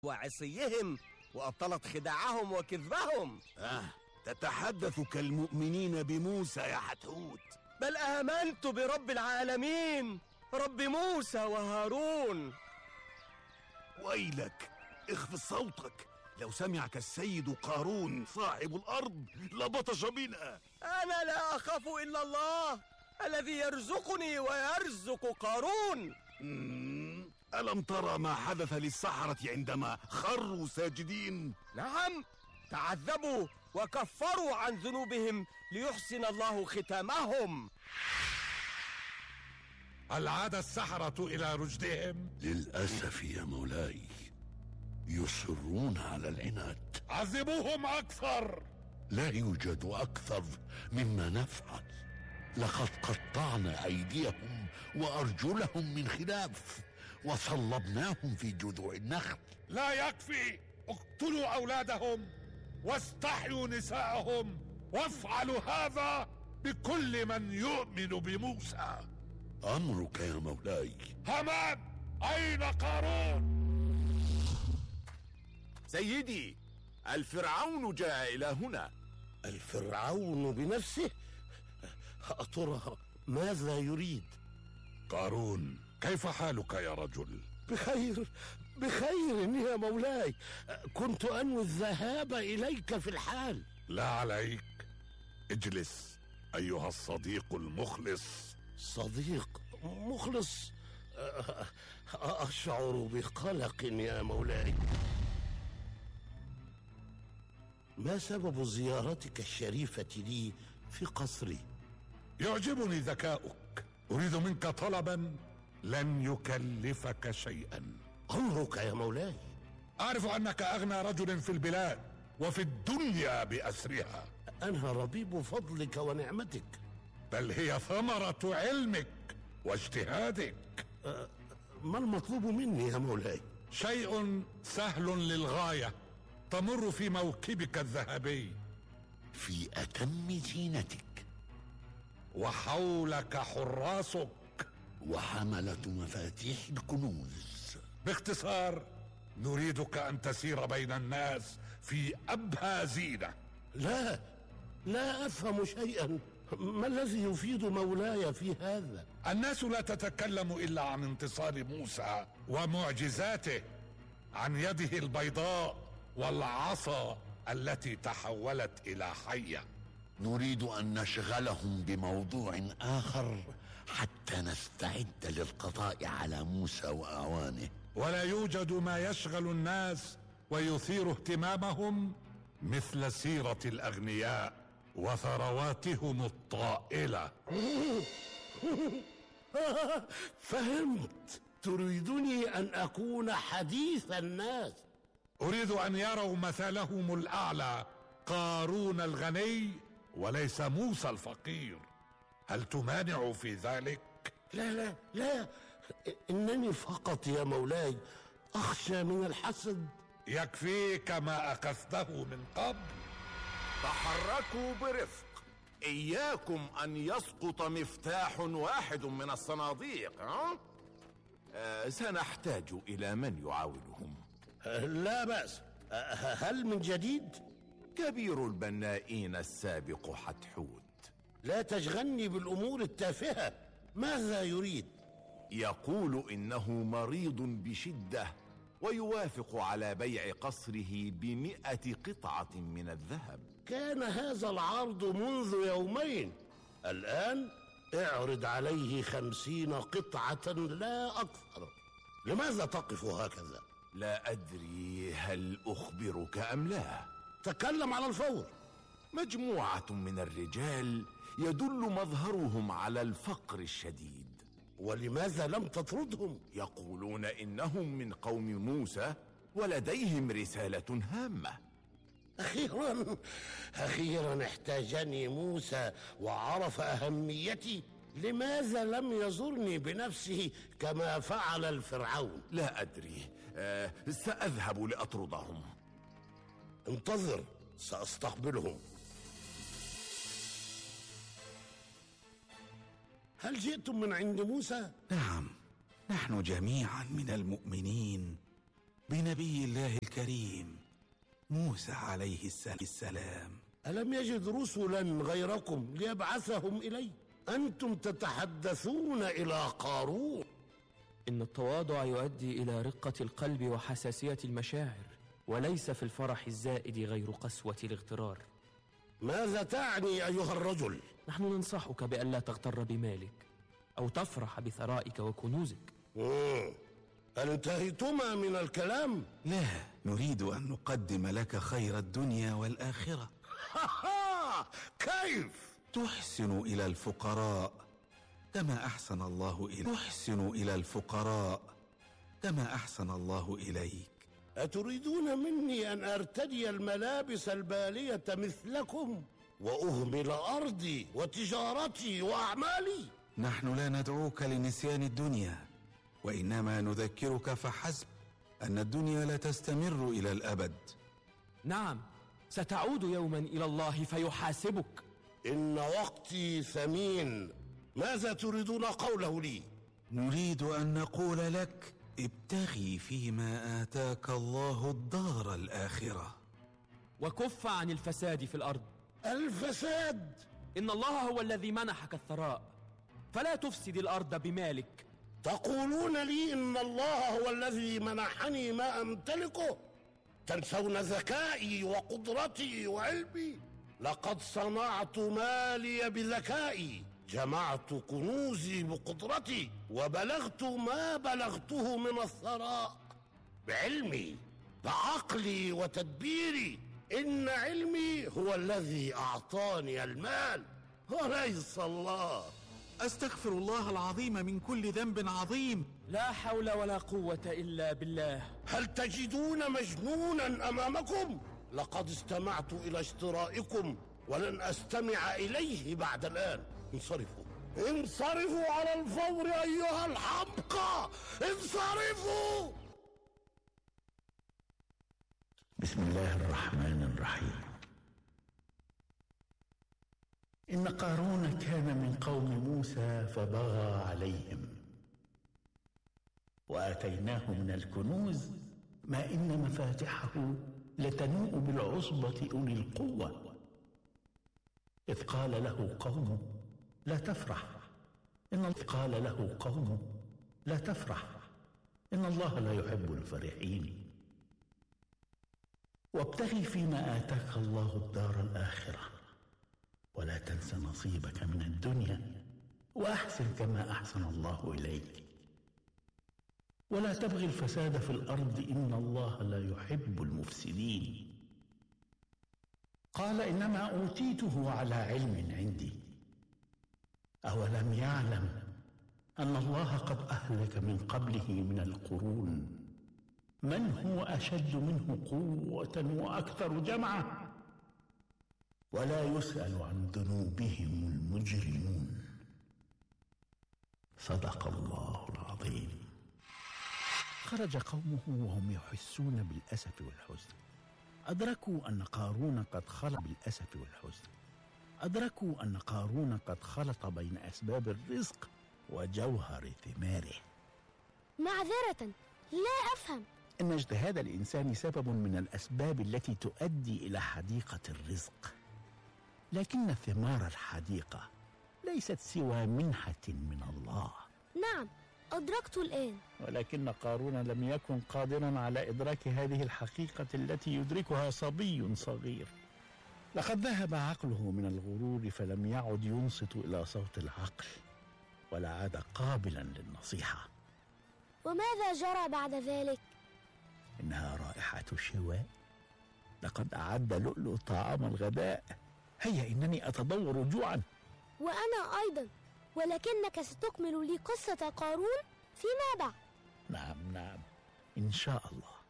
وعصيهم وأبطلت خداعهم وكذبهم. تتحدث كالمؤمنين بموسى يا حتحوت. بل آمنت برب العالمين، رب موسى وهارون. ويلك، اخفض صوتك، لو سمعك السيد قارون صاحب الأرض لبطش بنا. أنا لا أخاف إلا الله الذي يرزقني ويرزق قارون. ألم ترى ما حدث للسحرة عندما خروا ساجدين؟ نعم، تعذبوا وكفروا عن ذنوبهم ليحسن الله ختامهم. هل عاد السحرة إلى رشدهم؟ للأسف يا مولاي، يصرون على العناد. عذبوهم أكثر. لا يوجد أكثر مما نفعل، لقد قطعنا أيديهم وأرجلهم من خلاف وصلبناهم في جذوع النخل. لا يكفي، اقتلوا أولادهم واستحيوا نساءهم، وافعلوا هذا بكل من يؤمن بموسى. أمرك يا مولاي. هامان، أين قارون؟ سيدي، الفرعون جاء إلى هنا. الفرعون بنفسه؟ أترى ماذا يريد؟ قارون، كيف حالك يا رجل؟ بخير يا مولاي، كنت أنوي الذهاب إليك في الحال. لا عليك، اجلس أيها الصديق المخلص. صديق مخلص؟ أشعر بقلق يا مولاي. ما سبب زيارتك الشريفة لي في قصري؟ يعجبني ذكاؤك. أريد منك طلبا لن يكلفك شيئا. أمرك يا مولاي. أعرف أنك أغنى رجل في البلاد وفي الدنيا بأسرها. أنا ربيب فضلك ونعمتك. بل هي ثمرة علمك واجتهادك. ما المطلوب مني يا مولاي؟ شيء سهل للغاية، تمر في موكبك الذهبي في أتم زينتك، وحولك حراسك وحملة مفاتيح الكنوز. باختصار، نريدك أن تسير بين الناس في أبهى زينة. لا أفهم شيئا. ما الذي يفيد مولاي في هذا؟ الناس لا تتكلم إلا عن انتصار موسى ومعجزاته، عن يده البيضاء والعصا التي تحولت إلى حية. نريد أن نشغلهم بموضوع آخر حتى نستعد للقضاء على موسى وأعوانه. ولا يوجد ما يشغل الناس ويثير اهتمامهم مثل سيرة الأغنياء وثرواتهم الطائلة. فهمت، تريدني أن أكون حديث الناس. أريد أن يروا مثلهم الأعلى، قارون الغني وليس موسى الفقير. هل تمانع في ذلك؟ لا، إنني فقط يا مولاي أخشى من الحسد. يكفيك ما أخذته من قبل. تحركوا برفق، إياكم أن يسقط مفتاح واحد من الصناديق. سنحتاج إلى من يعاونهم. لا بأس. هل من جديد؟ كبير البنائين السابق حتحوت. لا تشغلني بالأمور التافهة. ماذا يريد؟ يقول إنه مريض بشدة، ويوافق على بيع قصره ب100 قطعة من الذهب. كان هذا العرض منذ يومين، الآن اعرض عليه 50 قطعة لا أكثر. لماذا تقف هكذا؟ لا أدري هل أخبرك أم لا. تكلم على الفور. مجموعة من الرجال يدل مظهرهم على الفقر الشديد. ولماذا لم تطردهم؟ يقولون إنهم من قوم موسى ولديهم رسالة هامة. أخيرا احتاجني موسى وعرف أهميتي. لماذا لم يزرني بنفسه كما فعل الفرعون؟ لا أدري. سأذهب لأطردهم. انتظر، سأستقبلهم. هل جئتم من عند موسى؟ نعم، نحن جميعا من المؤمنين بنبي الله الكريم موسى عليه السلام. ألم يجد رسلا غيركم ليبعثهم إليه؟ أنتم تتحدثون إلى قارون. إن التواضع يؤدي إلى رقة القلب وحساسية المشاعر، وليس في الفرح الزائد غير قسوة الاغترار. ماذا تعني أيها الرجل؟ نحن ننصحك بألا تغتر بمالك أو تفرح بثرائك وكنوزك. هل انتهيتما من الكلام؟ لا، نريد أن نقدم لك خير الدنيا والآخرة. كيف؟ تحسن إلى الفقراء كما أحسن الله إليك. تحسن إلى الفقراء كما أحسن الله إليك. أتريدون مني أن أرتدي الملابس البالية مثلكم وأهمل أرضي وتجارتي وأعمالي؟ نحن لا ندعوك لنسيان الدنيا، وإنما نذكرك فحسب أن الدنيا لا تستمر إلى الأبد. نعم، ستعود يوما إلى الله فيحاسبك. إن وقتي ثمين. ماذا تريدون قوله لي؟ نريد أن نقول لك ابتغي فيما آتاك الله الدار الآخرة، وكف عن الفساد في الأرض. الفساد؟ إن الله هو الذي منحك الثراء، فلا تفسد الأرض بمالك. تقولون لي إن الله هو الذي منحني ما أمتلكه؟ تنسون ذكائي وقدرتي وعلمي. لقد صنعت مالي بذكائي، جمعت كنوزي بقدرتي، وبلغت ما بلغته من الثراء بعلمي بعقلي وتدبيري. إن علمي هو الذي أعطاني المال وليس الله. أستغفر الله العظيم من كل ذنب عظيم. لا حول ولا قوة إلا بالله. هل تجدون مجنونا أمامكم؟ لقد استمعت إلى اشترائكم ولن أستمع إليه بعد الآن. انصرفوا، انصرفوا على الفور أيها الحمقى، انصرفوا. بسم الله الرحمن الرحيم. إن قارون كان من قوم موسى فبغى عليهم، وآتيناه من الكنوز ما إن مفاتحه لتنوء بالعصبة أولي القوة، إذ قال له قومه لا تفرح إن الله لا يحب الفرحين. وابتغ فيما آتاك الله الدار الآخرة ولا تنس نصيبك من الدنيا وأحسن كما أحسن الله إليك ولا تبغي الفساد في الأرض إن الله لا يحب المفسدين. قال إنما أوتيته على علم عندي، أولم يعلم أن الله قد أهلك من قبله من القرون من هو أشد منه قوة وأكثر جمعا ولا يسأل عن ذنوبهم المجرمون. صدق الله العظيم. خرج قومه وهم يحسون بالأسف والحزن. أدركوا أن قارون قد خلط بين أسباب الرزق وجوهر ثماره. معذرة، لا أفهم. إن اجتهاد الإنسان سبب من الأسباب التي تؤدي إلى حديقة الرزق، لكن ثمار الحديقة ليست سوى منحة من الله. نعم، أدركت الآن. ولكن قارون لم يكن قادرا على إدراك هذه الحقيقة التي يدركها صبي صغير. لقد ذهب عقله من الغرور فلم يعد ينصت إلى صوت العقل ولا عاد قابلا للنصيحة. وماذا جرى بعد ذلك؟ إنها رائحة شواء. لقد أعد لؤلؤ طعام الغداء. هيا إنني أتضور جوعا. وأنا أيضا، ولكنك ستكمل لي قصة قارون فيما بعد. نعم إن شاء الله.